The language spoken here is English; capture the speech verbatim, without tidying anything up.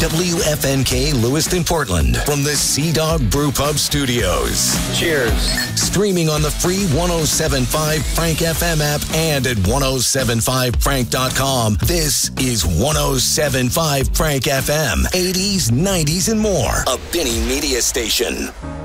W F N K Lewiston, Portland, from the Sea Dog Brew Pub Studios. Cheers. Streaming on the free one oh seven point five Frank F M app and at ten seventy-five frank dot com. This is ten seventy-five Frank F M. eighties, nineties, and more. A Benny Media Station.